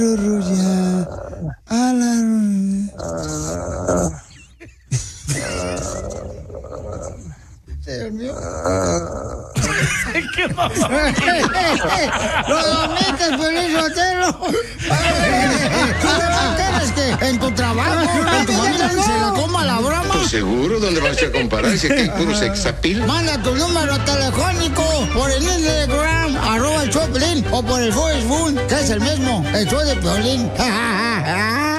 Ruya. A la... Dios mío. ¿Qué pasó? ¡Lo dormiste, Piolín Sotelo! ¿Quieres que en tu trabajo en tu familia se la coma la broma? Pues seguro, ¿dónde vas a comparar? Si aquí hay puro sexapil. Manda tu número telefónico por el Instagram, @el show de Piolín, o por el Facebook, que es el mismo, el show de Piolín.